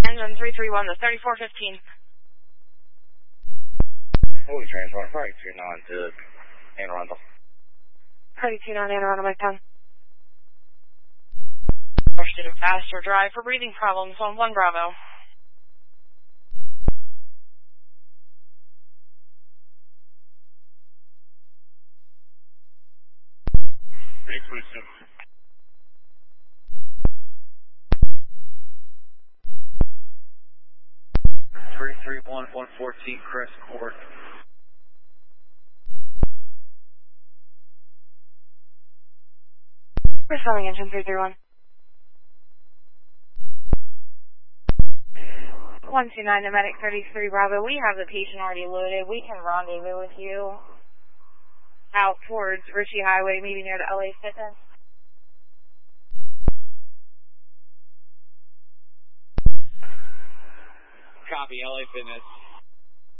engine 331 to 3415. Holy transport, probably tune on to Anne Arundel. Party tune on Anne Arundel, Mike 10. Push to faster drive for breathing problems on 1 Bravo. Exclusive. Three 114 Crest Court. Responding engine 331. 129 to Medic 33 Bravo. We have the patient already loaded. We can rendezvous with you out towards Ritchie Highway, maybe near the LA Fitness. Copy, LA Fitness.